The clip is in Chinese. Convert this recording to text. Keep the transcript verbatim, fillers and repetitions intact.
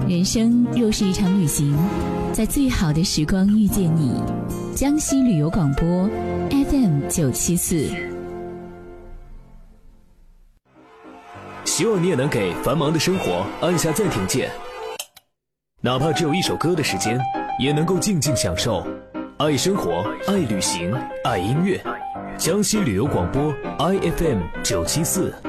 人生若是一场旅行，在最好的时光遇见你。江西旅游广播 F M 九七四。 希望你也能给繁忙的生活按下暂停键，哪怕只有一首歌的时间，也能够静静享受。爱生活，爱旅行，爱音乐。江西旅游广播 I F M 九七四。